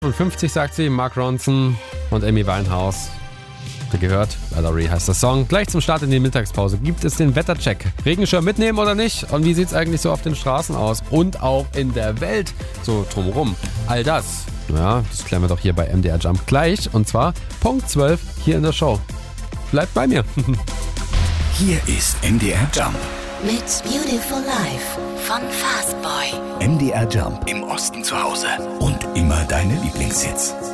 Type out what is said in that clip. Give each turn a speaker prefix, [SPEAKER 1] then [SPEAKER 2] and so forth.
[SPEAKER 1] Und 50 sagt sie, Mark Ronson und Amy Winehouse. Gehört, Valerie heißt der Song. Gleich zum Start in die Mittagspause gibt es den Wettercheck. Regenschirm mitnehmen oder nicht? Und wie sieht es eigentlich so auf den Straßen aus? Und auch in der Welt so drumherum. All das, ja, das klären wir doch hier bei MDR Jump gleich. Und zwar Punkt 12 hier in der Show. Bleibt bei mir.
[SPEAKER 2] Hier ist MDR Jump.
[SPEAKER 3] Mit Beautiful Life von Fastboy.
[SPEAKER 2] MDR Jump im Osten zu Hause und immer deine Lieblingshits.